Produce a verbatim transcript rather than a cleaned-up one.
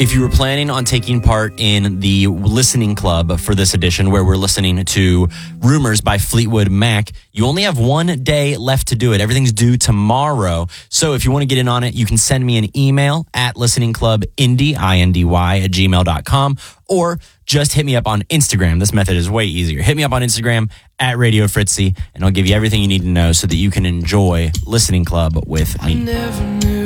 If you were planning on taking part in the listening club for this edition, where we're listening to Rumors by Fleetwood Mac, you only have one day left to do it. Everything's due tomorrow. So if you want to get in on it, you can send me an email at listeningclubindy, I N D Y, at gmail dot com, or just hit me up on Instagram. This method is way easier. Hit me up on Instagram at Radio Fritzy, and I'll give you everything you need to know so that you can enjoy Listening Club with me.